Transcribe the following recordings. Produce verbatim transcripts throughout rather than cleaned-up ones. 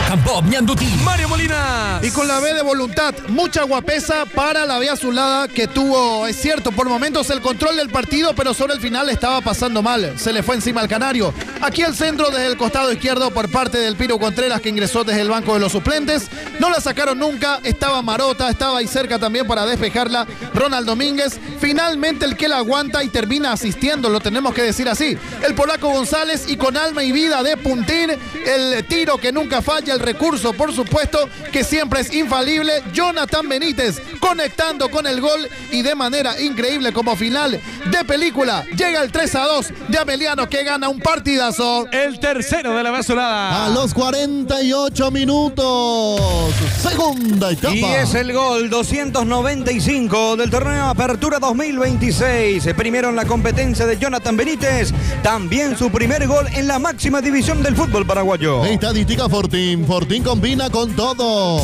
Rock and Pop Ñandutí. Mario Molina. Y con la B de voluntad, mucha guapesa para la B azulada que tuvo, es cierto, por momentos el control del partido, pero sobre el final estaba pasando mal. Se le fue encima al canario. Aquí al centro, desde el costado izquierdo, por parte del Piro Contreras, que ingresó desde el banco de los suplentes. No la sacaron nunca, estaba Marota, estaba ahí cerca también para despejarla Ronald Domínguez. Finalmente el que la aguanta y termina asistiendo, lo tenemos que decir así, el polaco González, y con alma y vida de puntín, el tiro que nunca falla, el recurso, por supuesto, que siempre es infalible, Jonathan Benítez conectando con el gol, y de manera increíble, como final de película, llega el tres a dos de Ameliano, que gana un partidazo. El tercero de la azulada. A los cuarenta y ocho minutos, segunda etapa. Y es el gol doscientos noventa y cinco del torneo Apertura dos mil veintiséis. Primero en la competencia de Jonathan Benítez, también su primer gol en la máxima división del fútbol paraguayo. Estadística Fortín, Fortín combina con todo.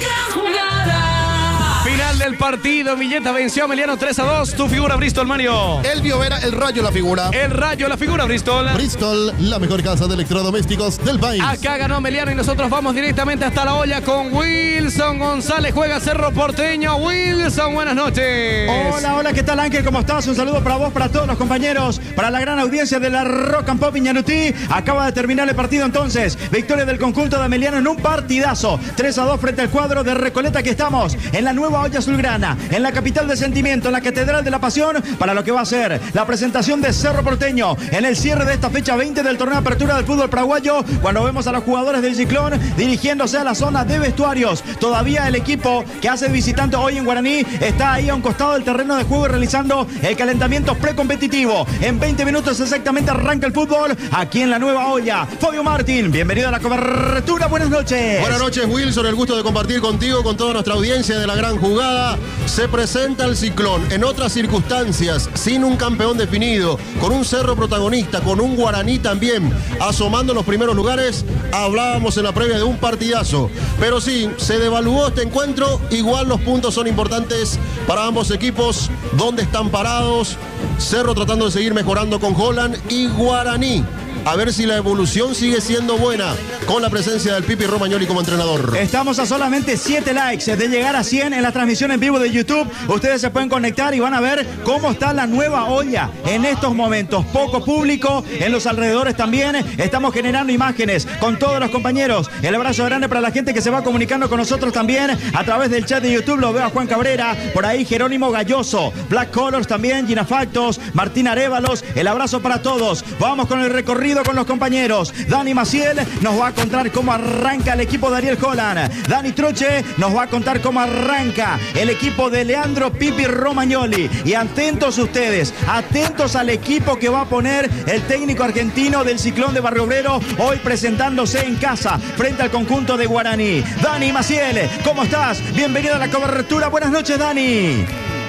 Final del partido, Villeta venció a Ameliano tres a dos. Tu figura, Bristol, Mario. Elvio Vera, el Rayo, la figura. El Rayo, la figura, Bristol. Bristol, la mejor casa de electrodomésticos del país. Acá ganó Ameliano y nosotros vamos directamente hasta la olla con Wilson González. Juega Cerro Porteño. Wilson, buenas noches. Hola, hola, ¿qué tal, Ángel? ¿Cómo estás? Un saludo para vos, para todos los compañeros, para la gran audiencia de la Rock and Pop Ñandutí. Acaba de terminar el partido entonces. Victoria del conjunto de Ameliano en un partidazo. tres a dos frente al cuadro de Recoleta, que estamos en la nueva olla azulgrana, en la capital del sentimiento, en la catedral de la pasión, para lo que va a ser la presentación de Cerro Porteño en el cierre de esta fecha veinte del torneo Apertura del fútbol paraguayo, cuando vemos a los jugadores del Ciclón dirigiéndose a la zona de vestuarios. Todavía el equipo que hace visitante hoy en Guaraní está ahí a un costado del terreno de juego y realizando el calentamiento precompetitivo. En veinte minutos exactamente arranca el fútbol aquí en la nueva olla. Fabio Martín, bienvenido a la cobertura, buenas noches. Buenas noches, Wilson, el gusto de compartir contigo, con toda nuestra audiencia de la gran jugada. Se presenta el Ciclón en otras circunstancias, sin un campeón definido, con un Cerro protagonista, con un Guaraní también asomando en los primeros lugares. Hablábamos en la previa de un partidazo, pero sí, se devaluó este encuentro. Igual los puntos son importantes para ambos equipos. ¿Dónde están parados? Cerro tratando de seguir mejorando con Holland, y Guaraní a ver si la evolución sigue siendo buena con la presencia del Pipi Romagnoli como entrenador. Estamos a solamente siete likes de llegar a cien en la transmisión en vivo de YouTube. Ustedes se pueden conectar y van a ver cómo está la nueva olla en estos momentos. Poco público en los alrededores también. Estamos generando imágenes con todos los compañeros. El abrazo grande para la gente que se va comunicando con nosotros también a través del chat de YouTube. Lo veo a Juan Cabrera, por ahí Jerónimo Galloso, Black Colors también, Gina Factos, Martín Arévalos. El abrazo para todos. Vamos con el recorrido con los compañeros. Dani Maciel nos va a contar cómo arranca el equipo de Ariel Holland. Dani Troche nos va a contar cómo arranca el equipo de Leandro Pipi Romagnoli. Y atentos ustedes, atentos al equipo que va a poner el técnico argentino del Ciclón de Barrio Obrero, hoy presentándose en casa frente al conjunto de Guaraní. Dani Maciel, ¿cómo estás? Bienvenido a la cobertura. Buenas noches, Dani.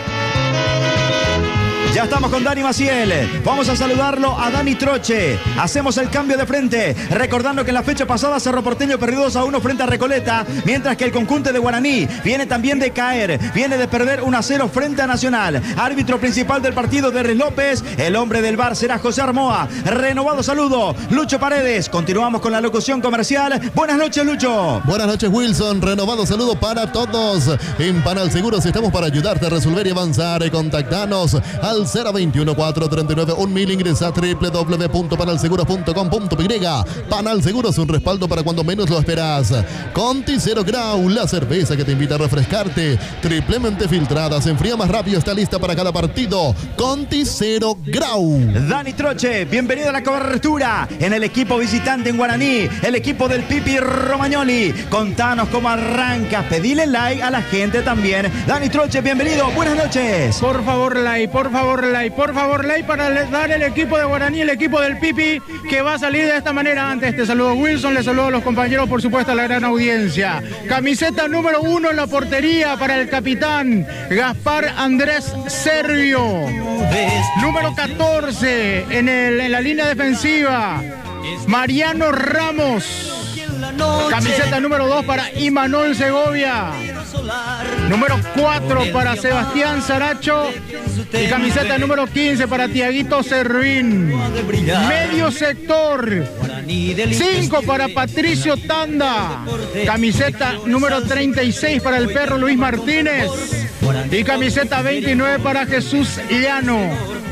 Ya estamos con Dani Maciel. Vamos a saludarlo a Dani Troche. Hacemos el cambio de frente. Recordando que en la fecha pasada Cerro Porteño perdió dos a uno frente a Recoleta, mientras que el conjunto de Guaraní viene también de caer. Viene de perder uno a cero frente a Nacional. Árbitro principal del partido, Derres López. El hombre del V A R será José Armoa. Renovado saludo, Lucho Paredes. Continuamos con la locución comercial. Buenas noches, Lucho. Buenas noches, Wilson. Renovado saludo para todos. En Panal Seguros estamos para ayudarte a resolver y avanzar. Contactanos al cero veintiuno, cuatrocientos treinta y nueve, un mil. Ingresa a doble u doble u doble u punto panal seguros punto com punto pe ye. Panal Seguros, un respaldo para cuando menos lo esperas. Conti Cero Grau, la cerveza que te invita a refrescarte. Triplemente filtrada, se enfría más rápido, está lista para cada partido. Conti Cero Grau. Dani Troche, bienvenido a la cobertura en el equipo visitante en Guaraní, el equipo del Pipi Romagnoli. Contanos cómo arranca, pedile like a la gente también. Dani Troche, bienvenido, buenas noches. Por favor, like, por favor, like, por favor, like para dar el equipo de Guaraní, el equipo del Pipi, que va a salir de esta manera. Antes te saludo, Wilson, le saludo a los compañeros, por supuesto a la gran audiencia. Camiseta número uno en la portería para el capitán Gaspar Andrés Servio. Número catorce en, el, en la línea defensiva, Mariano Ramos. Camiseta número dos para Imanol Segovia. Número cuatro para Sebastián Saracho. Y camiseta número quince para Tiaguito Servín. Medio sector. cinco para Patricio Tanda. Camiseta número treinta y seis para el perro Luis Martínez. Y camiseta veintinueve para Jesús Llano.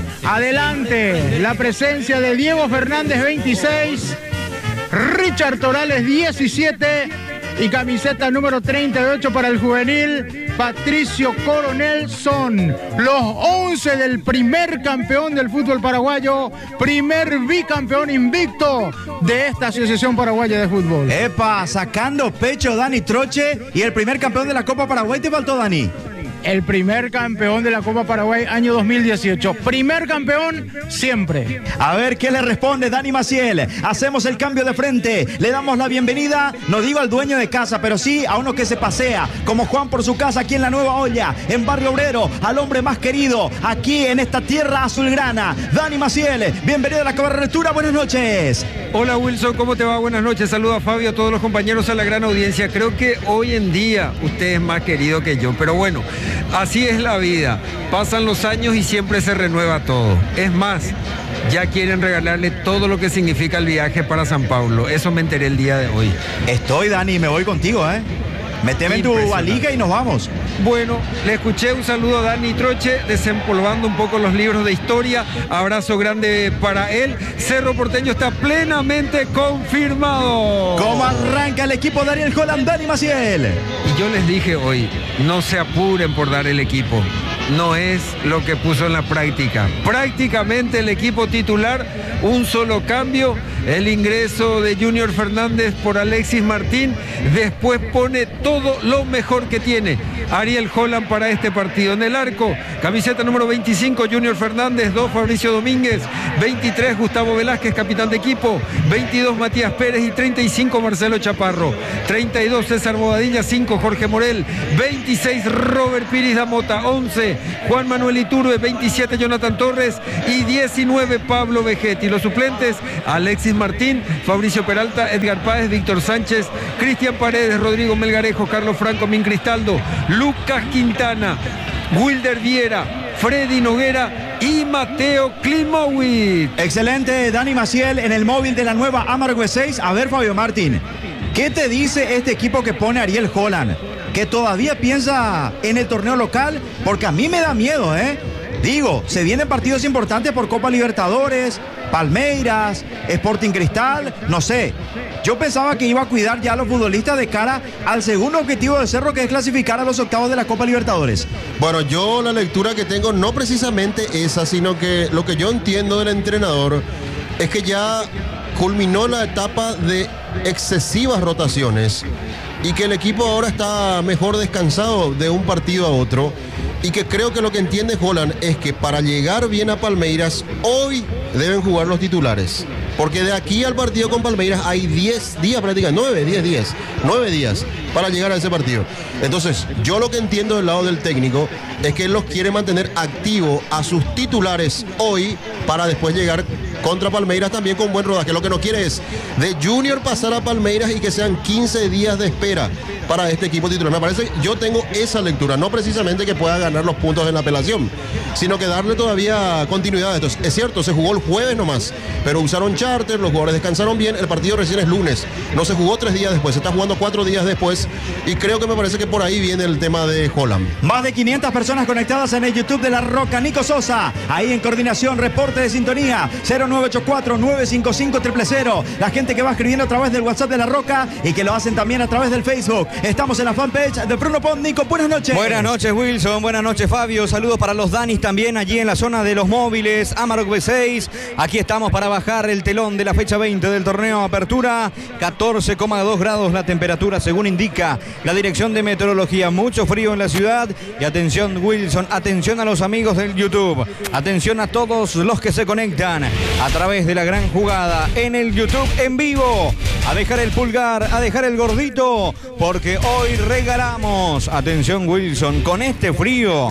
Adelante, la presencia de Diego Fernández, veintiséis. Richard Torales, diecisiete. Y camiseta número treinta y ocho para el juvenil Patricio Coronel. Son los once del primer campeón del fútbol paraguayo, primer bicampeón invicto de esta Asociación Paraguaya de Fútbol. Epa, sacando pecho Dani Troche. Y el primer campeón de la Copa Paraguay te faltó, Dani. El primer campeón de la Copa Paraguay año dos mil dieciocho. Primer campeón siempre. A ver qué le responde Dani Maciel. Hacemos el cambio de frente. Le damos la bienvenida, no digo al dueño de casa, pero sí a uno que se pasea, como Juan por su casa aquí en la Nueva Olla, en Barrio Obrero, al hombre más querido aquí en esta tierra azulgrana. Dani Maciel, bienvenido a la cobertura. Buenas noches. Hola Wilson, ¿cómo te va? Buenas noches. Saludo a Fabio, a todos los compañeros, a la gran audiencia. Creo que hoy en día usted es más querido que yo, pero bueno, así es la vida. Pasan los años y siempre se renueva todo. Es más, ya quieren regalarle todo lo que significa el viaje para San Pablo. Eso me enteré el día de hoy. Estoy, Dani, me voy contigo, ¿eh? Méteme en tu valija y nos vamos. Bueno, le escuché, un saludo a Dani Troche, desempolvando un poco los libros de historia. Abrazo grande para él. Cerro Porteño está plenamente confirmado. ¿Cómo arranca el equipo de Ariel Holland, Dani Maciel? Y yo les dije hoy, no se apuren por dar el equipo. No es lo que puso en la práctica. Prácticamente el equipo titular, un solo cambio, el ingreso de Junior Fernández por Alexis Martín. Después pone todo lo mejor que tiene Ariel Holland para este partido. En el arco, camiseta número veinticinco, Junior Fernández. dos, Fabricio Domínguez. veintitrés, Gustavo Velázquez, capitán de equipo. veintidós, Matías Pérez. Y treinta y cinco, Marcelo Chaparro. treinta y dos, César Bobadilla. cinco, Jorge Morel. veintiséis, Robert Piris da Mota. once, Juan Manuel Iturbe. veintisiete, Jonathan Torres. Y diecinueve, Pablo Vegetti. Los suplentes, Alexis Martín, Fabricio Peralta, Edgar Páez, Víctor Sánchez, Cristian Paredes, Rodrigo Melgarejo, Carlos Franco, Min Cristaldo, Lucas Quintana, Wilder Viera, Freddy Noguera y Mateo Klimowicz. Excelente, Dani Maciel, en el móvil de la nueva Amargo seis. A ver, Fabio Martín, ¿qué te dice este equipo que pone Ariel Holland? Que todavía piensa en el torneo local, porque a mí me da miedo, ¿eh? Digo, se vienen partidos importantes por Copa Libertadores, Palmeiras, Sporting Cristal, no sé. Yo pensaba que iba a cuidar ya a los futbolistas de cara al segundo objetivo de Cerro, que es clasificar a los octavos de la Copa Libertadores. Bueno, yo la lectura que tengo no precisamente esa, sino que lo que yo entiendo del entrenador es que ya culminó la etapa de excesivas rotaciones y que el equipo ahora está mejor descansado de un partido a otro. Y que creo que lo que entiende Holland es que para llegar bien a Palmeiras, hoy deben jugar los titulares. Porque de aquí al partido con Palmeiras hay diez días prácticamente, nueve, diez días, nueve días para llegar a ese partido. Entonces, yo lo que entiendo del lado del técnico es que él los quiere mantener activos a sus titulares hoy para después llegar contra Palmeiras también con buen rodaje. Lo que no quiere es de Junior pasar a Palmeiras y que sean quince días de espera para este equipo titular. Me parece, yo tengo esa lectura, no precisamente que pueda ganar los puntos en la apelación, sino que darle todavía continuidad. Entonces, es cierto, se jugó el jueves nomás, pero usaron charter, los jugadores descansaron bien, el partido recién es lunes, no se jugó tres días después, se está jugando cuatro días después, y creo que me parece que por ahí viene el tema de Holland. Más de quinientas personas conectadas en el YouTube de La Roca. Nico Sosa, ahí en coordinación, reporte de sintonía, cero nueve ocho cuatro, nueve cinco cinco, cero cero cero. La gente que va escribiendo a través del WhatsApp de La Roca y que lo hacen también a través del Facebook. Estamos en la fanpage de Bruno Pont. Nico, buenas noches. Buenas noches, Wilson. Buenas noches, Fabio. Saludos para los Danis también allí en la zona de los móviles. Amarok B seis. Aquí estamos para bajar el telón de la fecha veinte del torneo Apertura. catorce coma dos grados la temperatura, según indica la Dirección de Meteorología. Mucho frío en la ciudad. Y atención, Wilson. Atención a los amigos del YouTube. Atención a todos los que se conectan a través de la gran jugada en el YouTube en vivo. A dejar el pulgar, a dejar el gordito, porque hoy regalamos, atención Wilson, con este frío,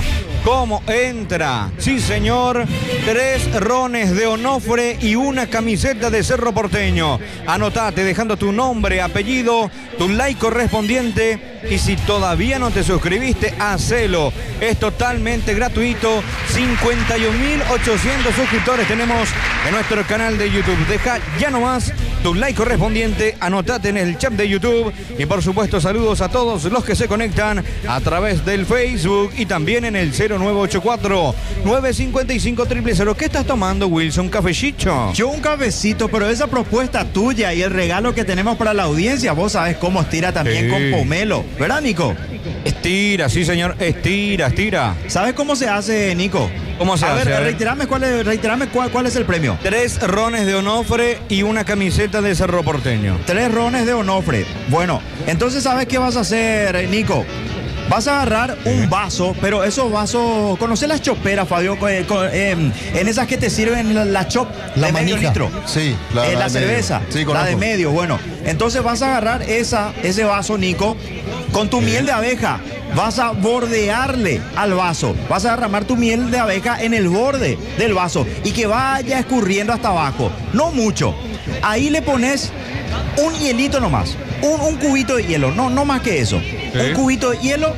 cómo entra. Sí, señor. Tres rones de Onofre y una camiseta de Cerro Porteño. Anotate dejando tu nombre, apellido, tu like correspondiente. Y si todavía no te suscribiste, hacelo. Es totalmente gratuito. cincuenta y un mil ochocientos suscriptores tenemos en nuestro canal de YouTube. Deja ya nomás tu like correspondiente. Anotate en el chat de YouTube. Y por supuesto, saludos a todos los que se conectan a través del Facebook y también en el cero nueve ocho cuatro, nueve cinco cinco, cero cero cero. ¿Qué estás tomando, Wilson? ¿Cafecito? Yo un cafecito, pero esa propuesta tuya y el regalo que tenemos para la audiencia, vos sabés cómo estira también Sí. con pomelo, ¿verdad, Nico? Estira, sí, señor. Estira, estira. ¿Sabes cómo se hace, Nico? ¿Cómo se a hace? Ver, A ver. reiterame cuál es, reiterame cuál, cuál es el premio. Tres rones de Onofre y una camiseta de Cerro Porteño. Tres rones de Onofre. Bueno, entonces, ¿sabes qué vas a hacer, Nico? Vas a agarrar un vaso, pero esos vasos, ¿conoces las choperas, Fabio? Co- eh, co- eh, en esas que te sirven la, la chop La de medio manija. litro. Sí, La, la, la de medio. cerveza, Sí, la conozco. de medio. Bueno, entonces vas a agarrar esa, ese vaso, Nico, con tu miel de abeja. Vas a bordearle al vaso. Vas a derramar tu miel de abeja en el borde del vaso y que vaya escurriendo hasta abajo. No mucho. Ahí le pones un hielito nomás. Un, un cubito de hielo. No, no más que eso. Un cubito de hielo.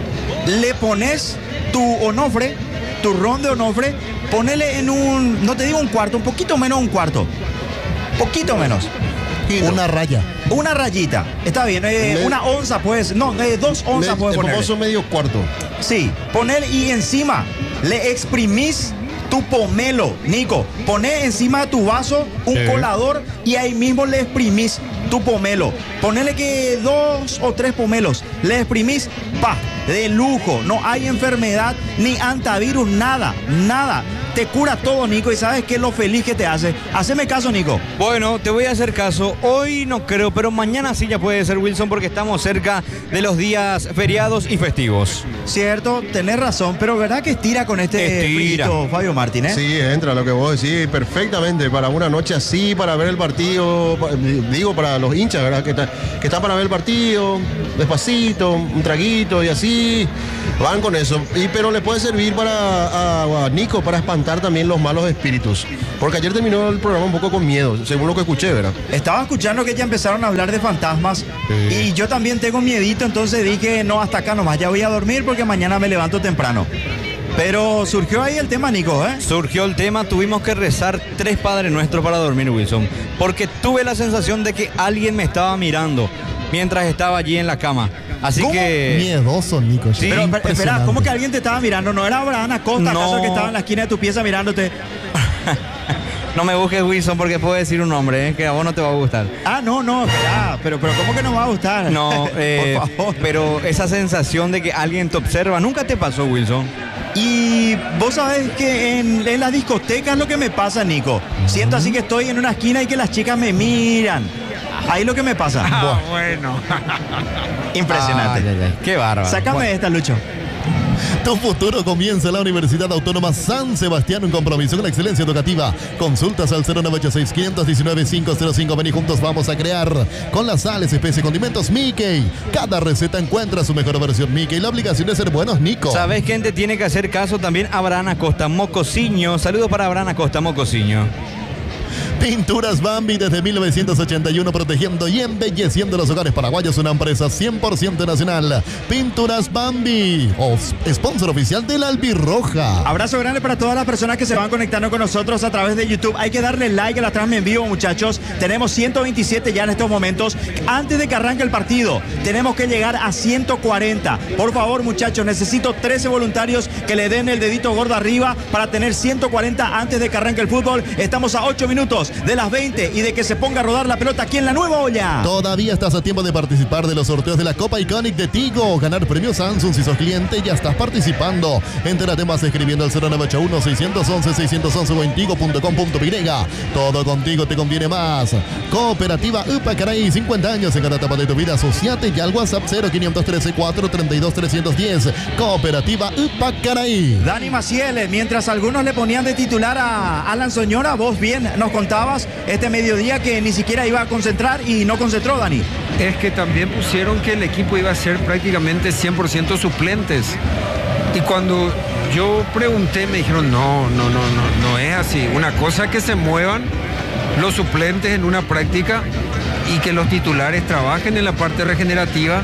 Le pones tu Onofre, tu ron de Onofre. Ponele en un, no te digo un cuarto, un poquito menos un cuarto. Poquito menos. Una raya. Una rayita, está bien, eh, Me- una onza pues, no, eh, dos onzas Me- puedes el poner. famoso medio cuarto. Sí, poner y encima le exprimís tu pomelo, Nico. Poné encima de tu vaso un colador y ahí mismo le exprimís tu pomelo. Ponele que dos o tres pomelos, le exprimís, pa, de lujo. No hay enfermedad ni antivirus, nada, nada. Te cura todo, Nico, y sabes qué es lo feliz que te hace. Haceme caso, Nico. Bueno, te voy a hacer caso. Hoy no creo, pero mañana sí ya puede ser, Wilson, porque estamos cerca de los días feriados y festivos. Cierto, tenés razón, pero ¿verdad que estira con este Estira. frito, Fabio Martín, eh? Sí, entra lo que vos decís perfectamente para una noche así, para ver el partido, pa- digo para los hinchas, ¿verdad? Que, está- que están para ver el partido, despacito, un traguito y así, van con eso. Y, pero le puede servir para a, a Nico para espantar también los malos espíritus. Porque ayer terminó el programa un poco con miedo, según lo que escuché, ¿verdad? Estaba escuchando que ya empezaron a hablar de fantasmas y yo también tengo miedito, entonces dije, no, hasta acá nomás, ya voy a dormir porque mañana me levanto temprano. Pero surgió ahí el tema, Nico, ¿eh? Surgió el tema, tuvimos que rezar tres Padres Nuestros para dormir, Wilson, porque tuve la sensación de que alguien me estaba mirando mientras estaba allí en la cama. Así ¿Cómo? que... Miedoso, Nico. Sí, Pero, pero, espera, impresionante. ¿cómo que alguien te estaba mirando? ¿No era Abraham Acosta, No. acaso que estaba en la esquina de tu pieza mirándote? No me busques, Wilson, porque puedo decir un nombre, ¿eh? Que a vos no te va a gustar. Ah, no, no, espera, pero, pero ¿cómo que no va a gustar? No, eh, por favor. pero esa sensación de que alguien te observa, ¿nunca te pasó, Wilson? Y vos sabés que en, en las discotecas lo que me pasa, Nico. Siento así que estoy en una esquina y que las chicas me miran. Ahí lo que me pasa. Ah, bueno. Impresionante. Ay, ay, ay, qué bárbaro. Sácame Bueno. esta, Lucho. Tu futuro comienza en la Universidad Autónoma San Sebastián, un compromiso con la excelencia educativa. Consultas al cero nueve ocho seis, cinco uno nueve, cinco cero cinco. Ven y juntos vamos a crear con las sales, especies y condimentos Mickey. Cada receta encuentra su mejor versión Mickey. La obligación es ser buenos, Nico. ¿Sabes quién te tiene que hacer caso? También Abraham Acosta, Mocosiño. Saludos para Abraham Acosta, Mocosiño. Pinturas Bambi desde mil novecientos ochenta y uno, protegiendo y embelleciendo los hogares paraguayos, una empresa cien por ciento nacional. Pinturas Bambi, of- sponsor oficial de la Albirroja. Abrazo grande para todas las personas que se van conectando con nosotros a través de YouTube. Hay que darle like a la transmisión en vivo, muchachos. Tenemos ciento veintisiete ya en estos momentos. Antes de que arranque el partido, tenemos que llegar a ciento cuarenta. Por favor, muchachos, necesito trece voluntarios que le den el dedito gordo arriba para tener ciento cuarenta antes de que arranque el fútbol. Estamos a ocho minutos de las veinte y de que se ponga a rodar la pelota aquí en la Nueva Olla. Todavía estás a tiempo de participar de los sorteos de la Copa Iconic de Tigo. Ganar premios Samsung si sos cliente, ya estás participando. Entérate más escribiendo al cero nueve ocho uno, seis uno uno, seis uno uno o en tigo punto com punto p y. Todo contigo te conviene más. Cooperativa Upacaray, cincuenta años en cada etapa de tu vida. Asociate ya al WhatsApp cero quinientos trece, cuatro treinta y dos, trescientos diez. Cooperativa Upacaray. Dani Maciel, mientras algunos le ponían de titular a Alan Soñora, vos bien nos contabas este mediodía que ni siquiera iba a concentrar y no concentró, Dani. Es que también pusieron que el equipo iba a ser prácticamente cien por ciento suplentes. Y cuando yo pregunté, me dijeron, no, no, no, no, no es así. Una cosa es que se muevan los suplentes en una práctica y que los titulares trabajen en la parte regenerativa,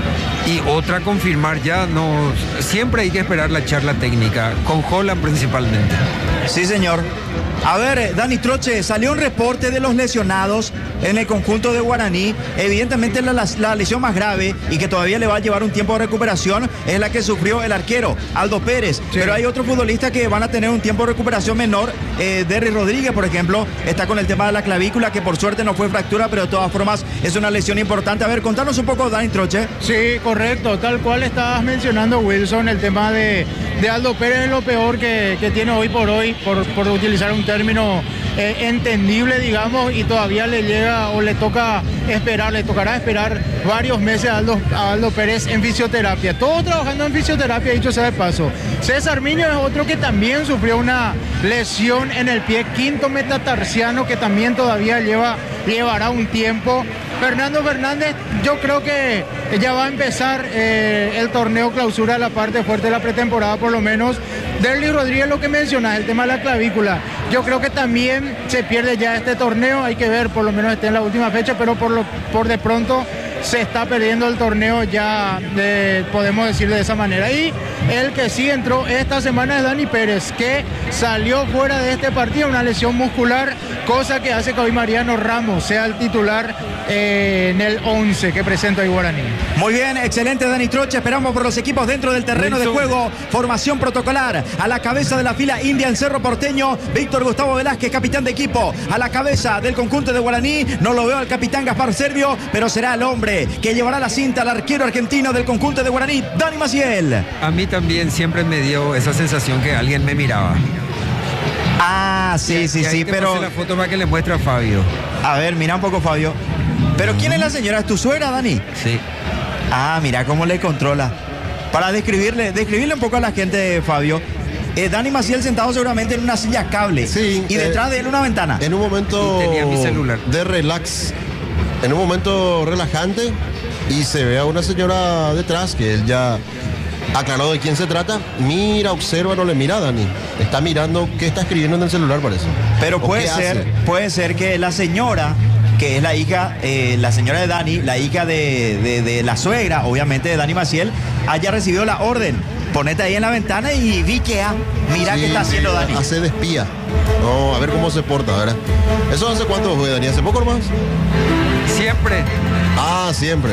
y otra confirmar ya. No, siempre hay que esperar la charla técnica, con Holland principalmente. Sí, señor. A ver, Dani Troche, salió un reporte de los lesionados en el conjunto de Guaraní. Evidentemente la, la, la lesión más grave y que todavía le va a llevar un tiempo de recuperación es la que sufrió el arquero, Aldo Pérez. Sí. Pero hay otros futbolistas que van a tener un tiempo de recuperación menor. Eh, Derry Rodríguez, por ejemplo, está con el tema de la clavícula, que por suerte no fue fractura, pero de todas formas es una lesión importante. A ver, contanos un poco, Dani Troche. Sí, correcto. Tal cual estabas mencionando, Wilson, el tema de, de Aldo Pérez es lo peor que, que tiene hoy por hoy, por, por utilizar un término eh, entendible, digamos, y todavía le llega o le toca esperar, le tocará esperar varios meses a Aldo, a Aldo Pérez en fisioterapia. Todo trabajando en fisioterapia, dicho sea de paso. César Miño es otro que también sufrió una lesión en el pie, quinto metatarsiano, que también todavía lleva, llevará un tiempo. Fernando Fernández, yo creo que ya va a empezar eh, el torneo clausura, la parte fuerte de la pretemporada por lo menos. Derly Rodríguez, lo que mencionas, el tema de la clavícula, yo creo que también se pierde ya este torneo. Hay que ver, por lo menos esté en la última fecha, pero por, lo, por de pronto se está perdiendo el torneo ya, de, podemos decir de esa manera. Y el que sí entró esta semana es Dani Pérez, que salió fuera de este partido, una lesión muscular, cosa que hace que hoy Mariano Ramos sea el titular eh, en el once que presenta hoy Guaraní. Muy bien, excelente, Dani Troche. Esperamos por los equipos dentro del terreno de juego. Formación protocolar. A la cabeza de la fila india en Cerro Porteño, Víctor Gustavo Velázquez, capitán de equipo. A la cabeza del conjunto de Guaraní, no lo veo al capitán Gaspar Servio, pero será el hombre que llevará la cinta al arquero argentino del conjunto de Guaraní, Dani Maciel. A mí también siempre me dio esa sensación que alguien me miraba. Ah, sí, y, sí, y sí, pero... la foto para que le muestre a Fabio. A ver, mira un poco, Fabio. ¿Pero quién es la señora? ¿Es tu suegra, Dani? Sí. Ah, mira cómo le controla. Para describirle, describirle un poco a la gente, Fabio. Eh, Dani Maciel sentado seguramente en una silla cable. Sí. Y detrás eh, de él una ventana. En un momento tenía mi celular. de relax. En un momento relajante. Y se ve a una señora detrás que él ya aclaró de quién se trata. Mira, observa, no le mira a Dani. Está mirando qué está escribiendo en el celular, parece. Pero puede ser, hace. puede ser que la señora, que es la hija, eh, la señora de Dani, la hija de, de, de la suegra, obviamente, de Dani Maciel, haya recibido la orden. Ponete ahí en la ventana y vi que ah, mira sí, qué está haciendo sí, Dani. Hace de espía. No, a ver cómo se porta, ¿verdad? ¿Eso hace cuánto fue, Dani? ¿Hace poco nomás? Siempre. Ah, siempre.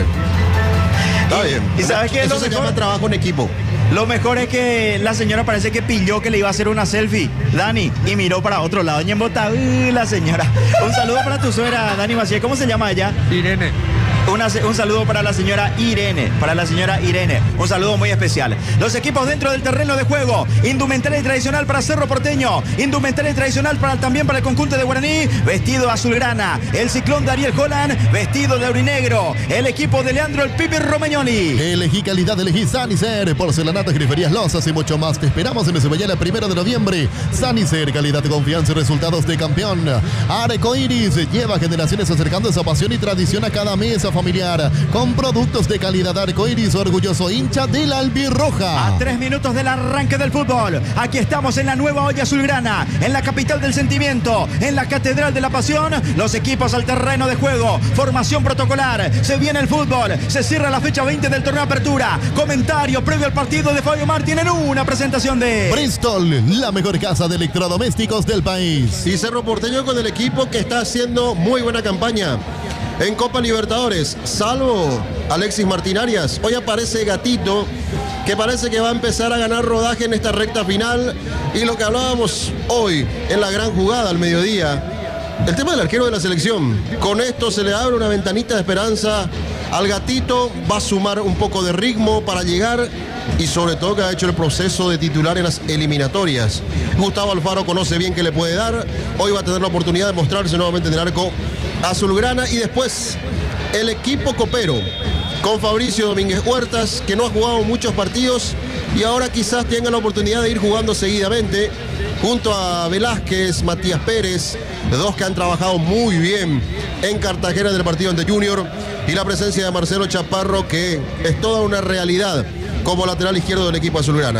Está y, bien. ¿Y sabes qué? Eso Lo se mejor, llama trabajo en equipo. Lo mejor es que la señora parece que pilló que le iba a hacer una selfie, Dani, y miró para otro lado. Y en bota, uh, la señora. Un saludo para tu suegra, Dani Maciel. ¿Cómo se llama ella? Irene. Una, un saludo para la señora Irene, para la señora Irene, un saludo muy especial. Los equipos dentro del terreno de juego, indumentaria tradicional para Cerro Porteño, indumentaria tradicional para, también para el conjunto de Guaraní, vestido azulgrana, el ciclón de Ariel Holland, vestido de aurinegro, el equipo de Leandro el Pipi Romagnoli. Elegí calidad, elegí Sanicer, porcelanato, griferías, losas y mucho más. Te esperamos en Esbellana, primero de noviembre. Sanicer, calidad, confianza y resultados de campeón. Arcoiris lleva generaciones acercando esa pasión y tradición a cada mesa familiar, con productos de calidad. Arcoiris, orgulloso hincha de la albirroja. A tres minutos del arranque del fútbol, aquí estamos en la nueva olla azulgrana, en la capital del sentimiento, en la catedral de la pasión. Los equipos al terreno de juego, formación protocolar, se viene el fútbol, se cierra la fecha veinte del torneo Apertura. Comentario previo al partido de Fabio Martín en una presentación de Bristol, la mejor casa de electrodomésticos del país. Y Cerro Porteño con el equipo que está haciendo muy buena campaña en Copa Libertadores, salvo Alexis Martín Arias. Hoy aparece Gatito, que parece que va a empezar a ganar rodaje en esta recta final. Y lo que hablábamos hoy en la gran jugada al mediodía, el tema del arquero de la selección. Con esto se le abre una ventanita de esperanza al Gatito, va a sumar un poco de ritmo para llegar, y sobre todo que ha hecho el proceso de titular en las eliminatorias. Gustavo Alfaro conoce bien qué le puede dar. Hoy va a tener la oportunidad de mostrarse nuevamente en el arco azulgrana. Y después el equipo copero con Fabricio Domínguez Huertas, que no ha jugado muchos partidos y ahora quizás tenga la oportunidad de ir jugando seguidamente, junto a Velázquez, Matías Pérez, dos que han trabajado muy bien en Cartagena en el partido ante Junior, y la presencia de Marcelo Chaparro, que es toda una realidad como lateral izquierdo del equipo azulgrana.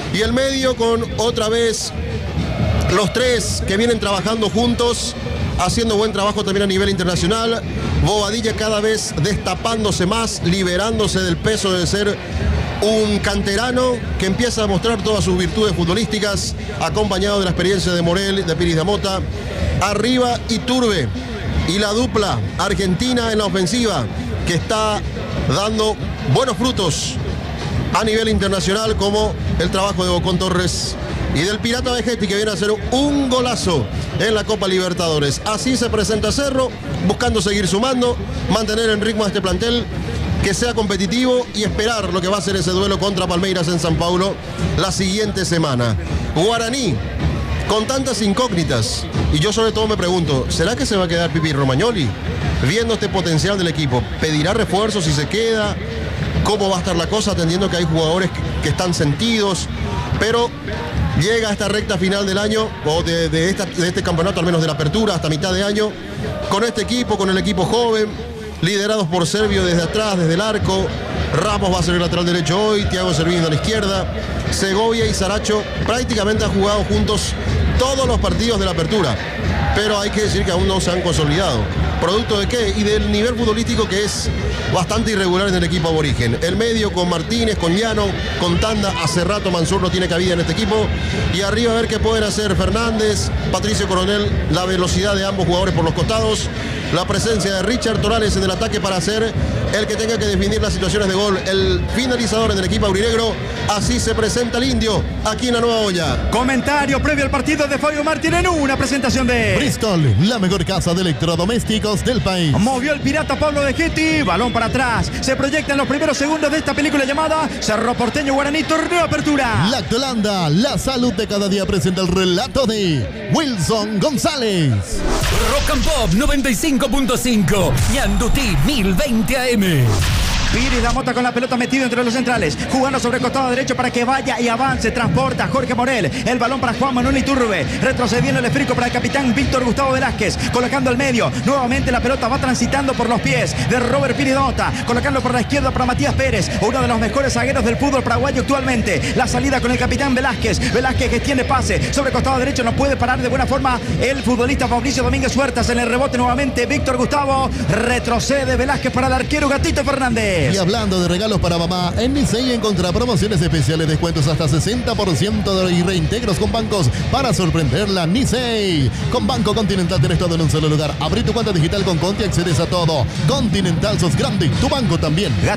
Y el medio con otra vez los tres que vienen trabajando juntos, haciendo buen trabajo también a nivel internacional. Bobadilla cada vez destapándose más, liberándose del peso de ser un canterano que empieza a mostrar todas sus virtudes futbolísticas, acompañado de la experiencia de Morel, de Piris Damota. Arriba Iturbe y la dupla argentina en la ofensiva, que está dando buenos frutos a nivel internacional, como el trabajo de Bocón Torres y del Pirata Vegetti, que viene a hacer un golazo en la Copa Libertadores. Así se presenta Cerro, buscando seguir sumando, mantener en ritmo a este plantel, que sea competitivo y esperar lo que va a ser ese duelo contra Palmeiras en San Paulo la siguiente semana. Guaraní, con tantas incógnitas, y yo sobre todo me pregunto, ¿será que se va a quedar Pipi Romagnoli? Viendo este potencial del equipo, ¿pedirá refuerzos si se queda? ¿Cómo va a estar la cosa, atendiendo que hay jugadores que, que están sentidos? Pero llega a esta recta final del año, o de, de, esta, de este campeonato, al menos de la apertura, hasta mitad de año, con este equipo, con el equipo joven, liderados por Servio desde atrás, desde el arco. Ramos va a ser el lateral derecho hoy, Thiago Servín a la izquierda. Segovia y Saracho prácticamente han jugado juntos todos los partidos de la apertura, pero hay que decir que aún no se han consolidado. ¿Producto de qué? Y del nivel futbolístico, que es bastante irregular en el equipo aborigen. El medio con Martínez, con Llano, con Tanda. Hace rato Mansur no tiene cabida en este equipo. Y arriba a ver qué pueden hacer Fernández, Patricio Coronel, la velocidad de ambos jugadores por los costados. La presencia de Richard Torales en el ataque para ser el que tenga que definir las situaciones de gol, el finalizador en el equipo aurinegro. Así se presenta el indio aquí en la Nueva Olla. Comentario previo al partido de Fabio Martín en una presentación de Bristol, la mejor casa de electrodomésticos del país. Movió el pirata Pablo Vegetti, balón para atrás. Se proyecta en los primeros segundos de esta película llamada Cerro Porteño Guaraní, torneo apertura. Lactolanda, la salud de cada día, presenta el relato de Wilson González. Rock and Pop noventa y cinco punto cinco, Ñandutí mil veinte A M. Piris Damota con la pelota metido entre los centrales, jugando sobre el costado derecho para que vaya y avance, transporta Jorge Morel, el balón para Juan Manuel Iturbe, retrocediendo el esférico para el capitán Víctor Gustavo Velázquez, colocando al medio, nuevamente la pelota va transitando por los pies de Robert Piris Damota, colocando por la izquierda para Matías Pérez, uno de los mejores zagueros del fútbol paraguayo actualmente. La salida con el capitán Velázquez, Velázquez que tiene pase sobre el costado derecho, no puede parar de buena forma el futbolista Fabricio Domínguez Huertas. En el rebote nuevamente Víctor Gustavo, retrocede Velázquez para el arquero Gatito Fernández. Y hablando de regalos para mamá, en Nicey encontrará promociones especiales, descuentos hasta sesenta por ciento y reintegros con bancos para sorprenderla. Nicey, con Banco Continental tenés todo en un solo lugar. Abrí tu cuenta digital con Conti, accedes a todo. Continental, sos grande, tu banco también.